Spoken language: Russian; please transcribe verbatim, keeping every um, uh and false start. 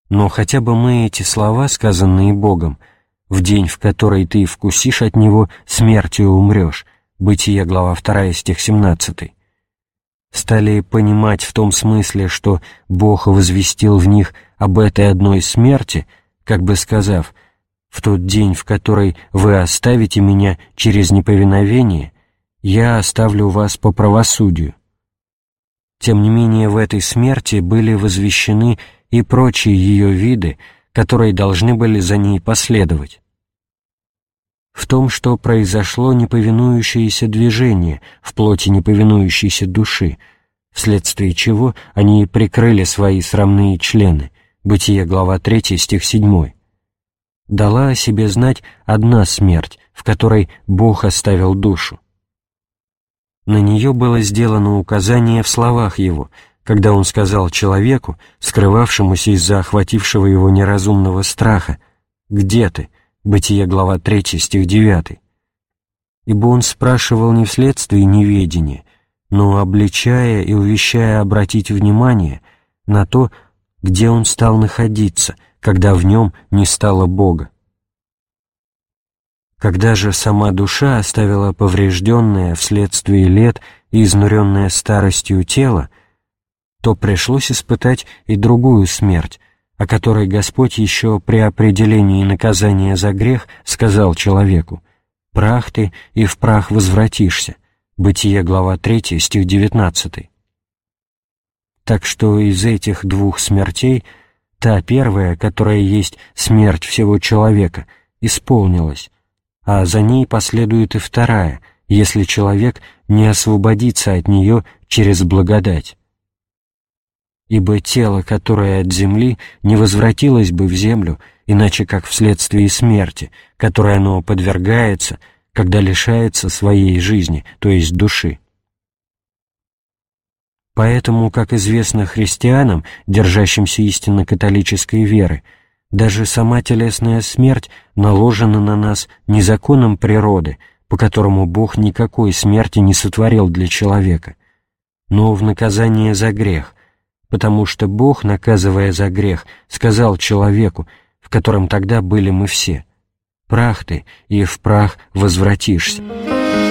Но хотя бы мы эти слова, сказанные Богом, «в день, в который ты вкусишь от него, смертью умрешь», Бытие, глава вторая, стих семнадцатый, стали понимать в том смысле, что Бог возвестил в них об этой одной смерти, как бы сказав: «В тот день, в который вы оставите меня через неповиновение, я оставлю вас по правосудию». Тем не менее, в этой смерти были возвещены и прочие ее виды, которые должны были за ней последовать. В том, что произошло неповинующееся движение в плоти неповинующейся души, вследствие чего они прикрыли свои срамные члены, Бытие, глава третья, стих седьмой, дала о себе знать одна смерть, в которой Бог оставил душу. На нее было сделано указание в словах Его, когда Он сказал человеку, скрывавшемуся из-за охватившего его неразумного страха: «Где ты?» Бытие, глава третья, стих девятый. Ибо Он спрашивал не вследствие неведения, но обличая и увещая обратить внимание на то, где он стал находиться, когда в нем не стало Бога. Когда же сама душа оставила поврежденное вследствие лет и изнуренное старостью тело, то пришлось испытать и другую смерть, о которой Господь еще при определении наказания за грех сказал человеку: «Прах ты, и в прах возвратишься». Бытие, глава третья, стих девятнадцатый. Так что из этих двух смертей та первая, которая есть смерть всего человека, исполнилась, а за ней последует и вторая, если человек не освободится от нее через благодать. Ибо тело, которое от земли, не возвратилось бы в землю, иначе как вследствие смерти, которой оно подвергается, когда лишается своей жизни, то есть души. Поэтому, как известно христианам, держащимся истинно католической веры, даже сама телесная смерть наложена на нас не законом природы, по которому Бог никакой смерти не сотворил для человека, но в наказание за грех, потому что Бог, наказывая за грех, сказал человеку, в котором тогда были мы все: «Прах ты, и в прах возвратишься».